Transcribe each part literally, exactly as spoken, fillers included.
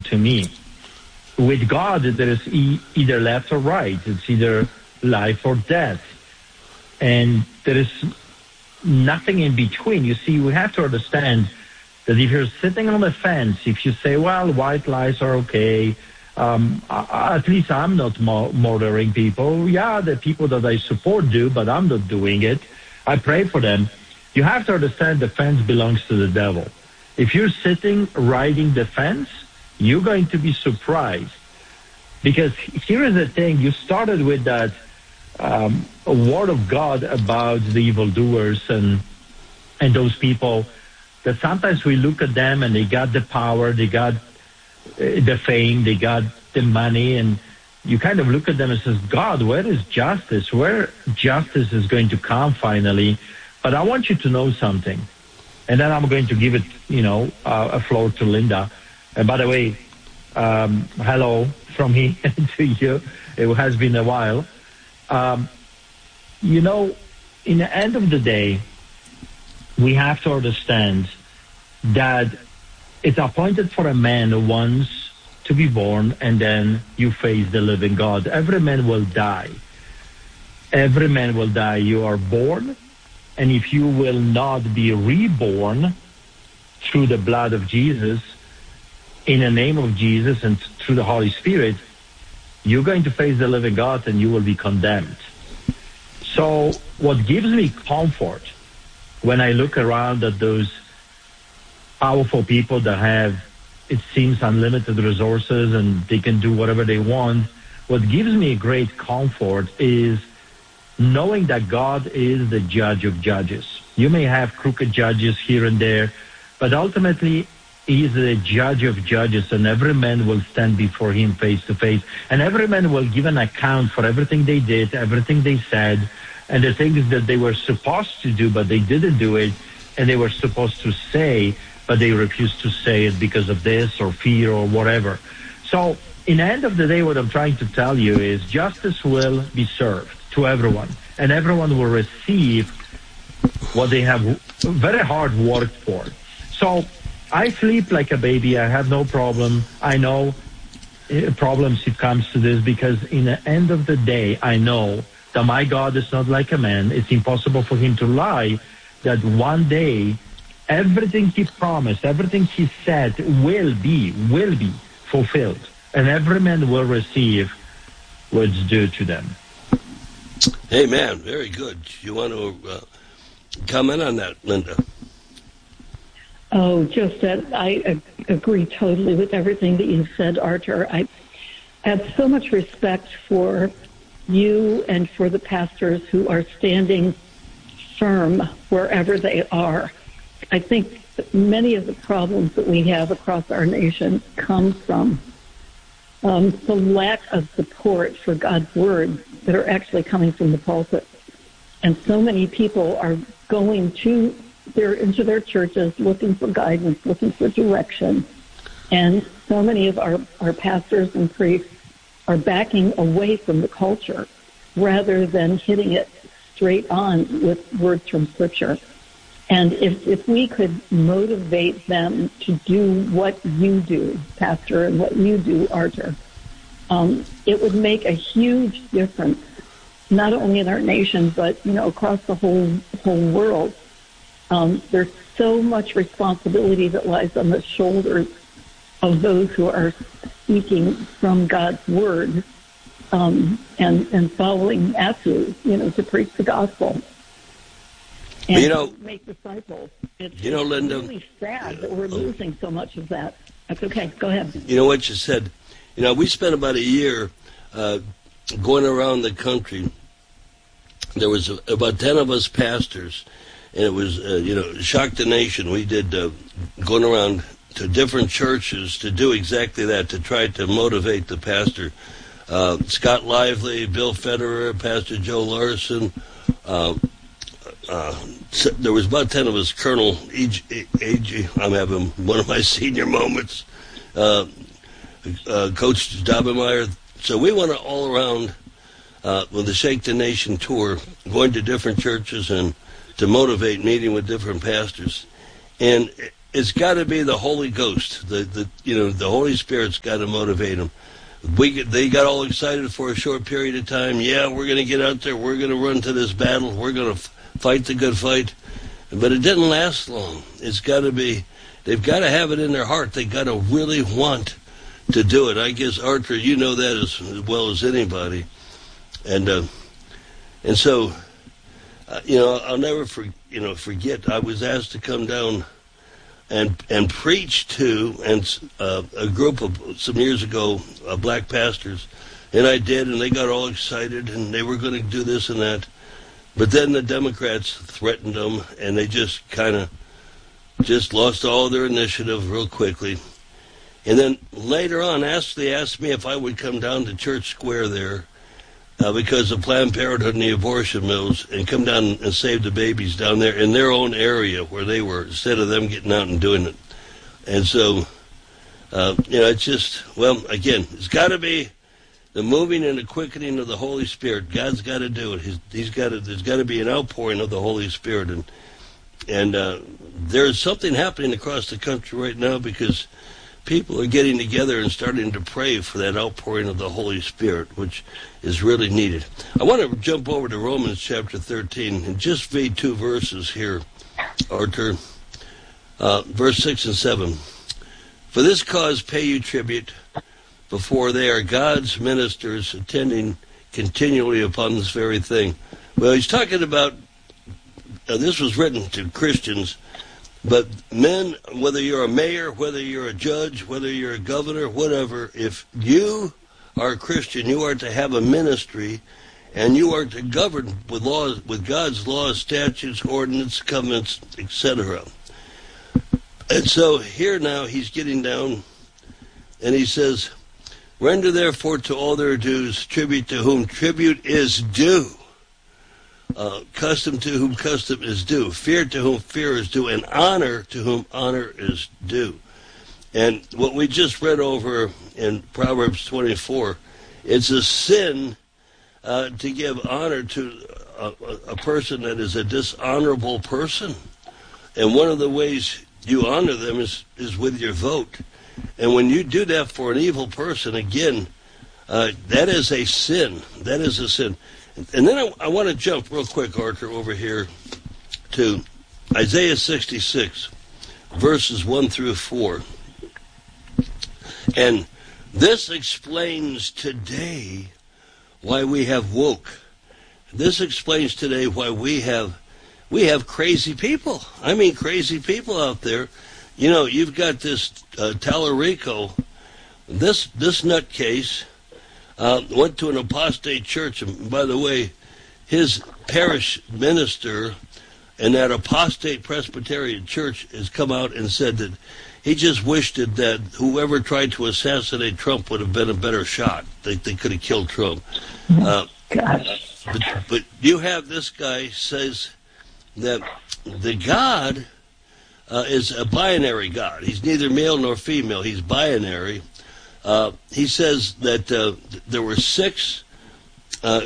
to me. With God, there is e- either left or right. It's either life or death. And there is nothing in between. You see, we have to understand that if you're sitting on the fence, if you say, well, white lies are okay, um, at least I'm not mo- murdering people. Yeah, the people that I support do, but I'm not doing it. I pray for them. You have to understand the fence belongs to the devil. If you're sitting riding the fence, you're going to be surprised. Because here is the thing, you started with that um, word of God about the evildoers and and those people that sometimes we look at them and they got the power, they got uh, the fame, they got the money, and you kind of look at them and says, God, where is justice? Where justice is going to come finally? But I want you to know something. And then I'm going to give it, you know, uh, a floor to Linda. And by the way, um, hello from me to you. It has been a while. Um, you know, in the end of the day, we have to understand that it's appointed for a man once to be born, and then you face the living God. Every man will die. Every man will die. You are born, and if you will not be reborn through the blood of Jesus, in the name of Jesus and through the Holy Spirit, you're going to face the living God and you will be condemned. So what gives me comfort when I look around at those powerful people that have, it seems, unlimited resources and they can do whatever they want, what gives me great comfort is knowing that God is the judge of judges. You may have crooked judges here and there, but ultimately He is the judge of judges, and every man will stand before Him face to face, and every man will give an account for everything they did, everything they said, and the things that they were supposed to do, but they didn't do it, and they were supposed to say, but they refused to say it because of this or fear or whatever. So in the end of the day, what I'm trying to tell you is justice will be served to everyone, and everyone will receive what they have very hard worked for. So I sleep like a baby. I have no problem. I know uh, problems if it comes to this, because in the end of the day, I know that my God is not like a man. It's impossible for Him to lie, that one day everything He promised, everything He said will be, will be fulfilled. And every man will receive what's due to them. Amen. Very good. You want to uh, comment on that, Linda? Oh, just that I uh, agree totally with everything that you've said, Artur. I have so much respect for you and for the pastors who are standing firm wherever they are. I think that many of the problems that we have across our nation come from um, the lack of support for God's word that are actually coming from the pulpit. And so many people are going to their into their churches looking for guidance, looking for direction. And so many of our, our pastors and priests are backing away from the culture rather than hitting it straight on with words from Scripture. And if, if we could motivate them to do what you do, Pastor, and what you do, Artur, um, it would make a huge difference, not only in our nation, but, you know, across the whole whole world. Um, there's so much responsibility that lies on the shoulders of those who are speaking from God's word um, and, and following Matthew, you know, to preach the gospel and you know, to make disciples. It's, you know, Linda, it's really sad that we're losing so much of that. That's okay. Go ahead. You know what you said. You know, we spent about a year uh, going around the country. There was about ten of us pastors, and it was, uh, you know, shocked the nation. We did uh, going around to different churches to do exactly that, to try to motivate the pastor. Uh, Scott Lively, Bill Federer, Pastor Joe Larson. Uh, uh, there was about ten of us. Colonel A G, I'm having one of my senior moments. Uh, uh, Coach Dobemeyer. So we went all around uh, with the Shake the Nation tour, going to different churches and to motivate, meeting with different pastors. And it's got to be the Holy Ghost. The the you know the Holy Spirit's got to motivate them. We get, they got all excited for a short period of time. Yeah, we're going to get out there. We're going to run to this battle. We're going to f- fight the good fight. But it didn't last long. It's got to be. They've got to have it in their heart. They got to really want to do it. I guess, Arthur, you know that as, as well as anybody. And uh, and so, uh, you know, I'll never for, you know forget. I was asked to come down and and preach to and uh, a group of some years ago, uh, black pastors, and I did, and they got all excited, and they were going to do this and that. But then the Democrats threatened them, and they just kind of just lost all their initiative real quickly. And then later on, asked, they asked me if I would come down to Church Square there uh, because of Planned Parenthood and the abortion mills, and come down and save the babies down there in their own area where they were, instead of them getting out and doing it. And so, uh, you know, it's just, well, again, it's got to be the moving and the quickening of the Holy Spirit. God's got to do it. He's, he's got to. There's got to be an outpouring of the Holy Spirit, and and uh, there's something happening across the country right now because people are getting together and starting to pray for that outpouring of the Holy Spirit, which is really needed. I want to jump over to Romans chapter thirteen and just read two verses here, Arthur. Uh, verse six and seven. For this cause pay you tribute, before they are God's ministers, attending continually upon this very thing. Well, he's talking about, uh, this was written to Christians, but men, whether you're a mayor, whether you're a judge, whether you're a governor, whatever, if you are a Christian, you are to have a ministry, and you are to govern with laws, with God's laws, statutes, ordinances, covenants, et cetera. And so here now he's getting down, and he says, render therefore to all their dues tribute to whom tribute is due, uh, custom to whom custom is due, fear to whom fear is due, and honor to whom honor is due. And what we just read over in Proverbs twenty-four, it's a sin uh, to give honor to a, a person that is a dishonorable person. And one of the ways you honor them is, is with your vote. And when you do that for an evil person, again, uh, that is a sin. That is a sin. And then I, I want to jump real quick, Arthur, over here to Isaiah sixty-six, verses one through four. And this explains today why we have woke. This explains today why we have we have crazy people. I mean, crazy people out there. You know, you've got this uh, Tallarico, this this nutcase, uh, went to an apostate church. And by the way, his parish minister in that apostate Presbyterian church has come out and said that he just wished it that whoever tried to assassinate Trump would have been a better shot. They, they could have killed Trump. Uh, Gosh. but, but you have this guy says that the God uh, is a binary God. He's neither male nor female. He's binary. Uh, he says that uh, there were six uh,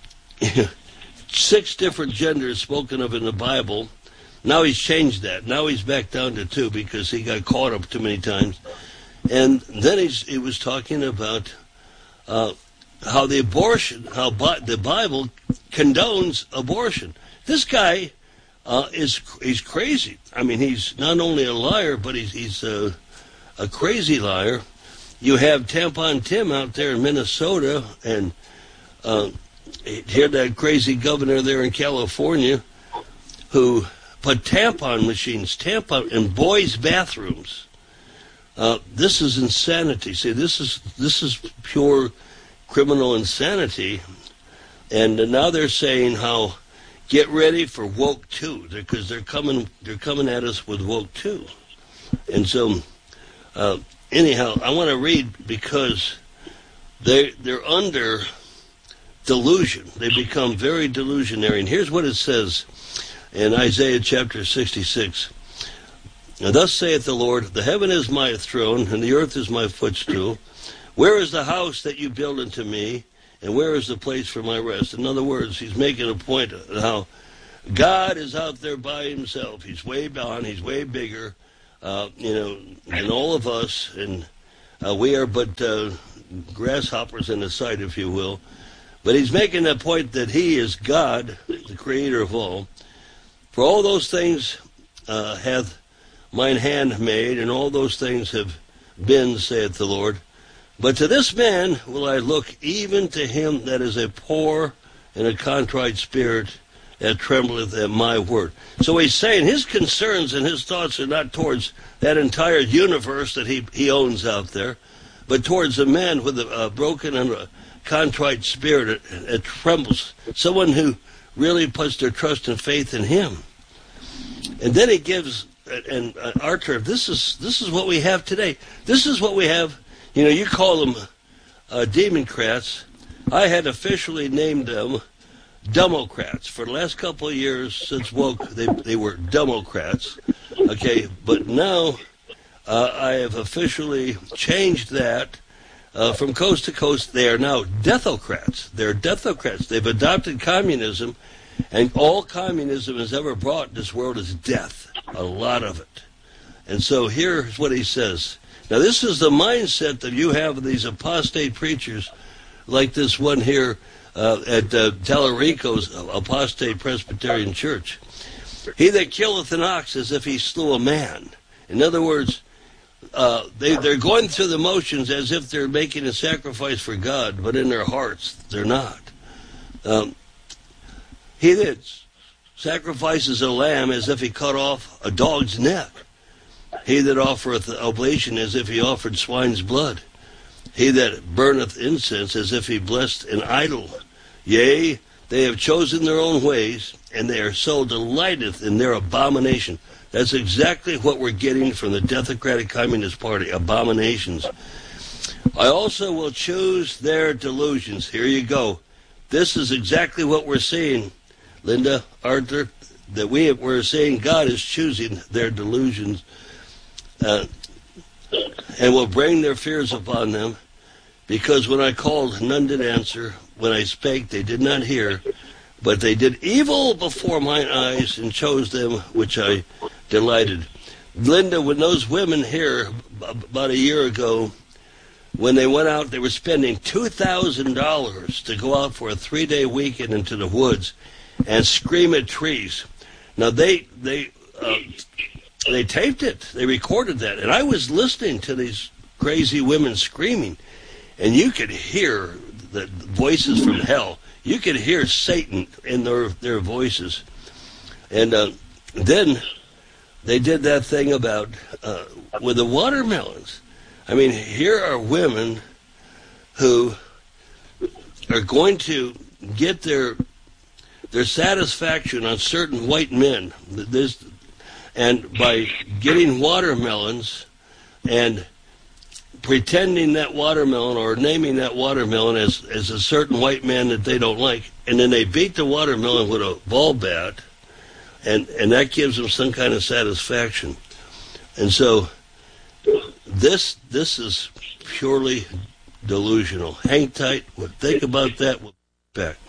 six different genders spoken of in the Bible. Now he's changed that. Now he's back down to two because he got caught up too many times. And then he's, he was talking about uh, how the abortion, how bi- the Bible condones abortion. This guy uh, is he's crazy. I mean, he's not only a liar, but he's he's a, a crazy liar. You have Tampon Tim out there in Minnesota, and uh, hear that crazy governor there in California who put tampon machines, tampon in boys' bathrooms. Uh, this is insanity. See, this is this is pure criminal insanity. And now they're saying how get ready for woke two because they're coming they're coming at us with woke two. And so, uh, anyhow, I want to read because they they're under delusion. They become very delusionary. And here's what it says in Isaiah chapter sixty-six. Now thus saith the Lord, the heaven is my throne, and the earth is my footstool. Where is the house that you build unto me, and where is the place for my rest? In other words, he's making a point of how God is out there by himself. He's way beyond, he's way bigger. uh, you know, and all of us, and uh, we are but uh, grasshoppers in the sight, if you will. But he's making the point that he is God, the creator of all. For all those things uh, hath mine hand made, and all those things have been, saith the Lord. But to this man will I look, even to him that is a poor and a contrite spirit, that trembleth at my word. So he's saying his concerns and his thoughts are not towards that entire universe that he, he owns out there, but towards a man with a, a broken and a contrite spirit that, that trembles, someone who really puts their trust and faith in him. And then he gives, and uh, Arthur, this is this is what we have today. This is what we have. You know, you call them uh, Democrats. I had officially named them Democrats. For the last couple of years since woke, they they were Democrats. Okay, but now uh, I have officially changed that. Uh, from coast to coast, they are now Deathocrats. They're Deathocrats. They've adopted communism, and all communism has ever brought in this world is death, a lot of it. And so here's what he says. Now, this is the mindset that you have of these apostate preachers, like this one here uh, at uh, Tallarico's Apostate Presbyterian Church. He that killeth an ox as if he slew a man. In other words, Uh, they, they're going through the motions as if they're making a sacrifice for God, but in their hearts, they're not. Um, he that sacrifices a lamb as if he cut off a dog's neck. He that offereth oblation as if he offered swine's blood. He that burneth incense as if he blessed an idol. Yea, they have chosen their own ways, and they are so delighteth in their abomination. That's exactly what we're getting from the Democratic Communist Party, abominations. I also will choose their delusions. Here you go. This is exactly what we're seeing, Linda, Arthur, that we, we're saying God is choosing their delusions uh, and will bring their fears upon them, because when I called, none did answer. When I spake, they did not hear, but they did evil before mine eyes and chose them which I delighted. Linda, when those women here about a year ago, when they went out, they were spending two thousand dollars to go out for a three-day weekend into the woods and scream at trees. Now, they they uh, they taped it. They recorded that. And I was listening to these crazy women screaming, and you could hear the voices from hell. You could hear Satan in their, their voices. And uh, then they did that thing about uh, with the watermelons. I mean, here are women who are going to get their their satisfaction on certain white men. This, and by getting watermelons and pretending that watermelon or naming that watermelon as, as a certain white man that they don't like, and then they beat the watermelon with a ball bat, and, and that gives them some kind of satisfaction. And so this this is purely delusional. Hang tight. We'll think about that. We'll be back.